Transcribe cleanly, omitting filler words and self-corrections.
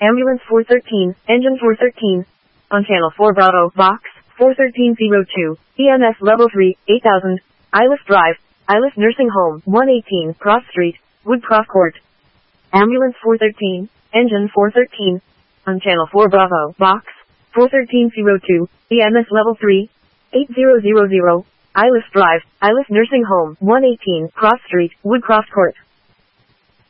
Ambulance 413, Engine 413. On Channel 4 Bravo, Box 41302, EMS Level 3, 8000, Ilis Drive, Ilis Nursing Home, 118, Cross Street, Woodcroft Court. Ambulance 413, Engine 413. On Channel 4 Bravo, Box 41302, EMS Level 3, 8000, Ilis Drive, Ilis Nursing Home, 118, Cross Street, Woodcroft Court.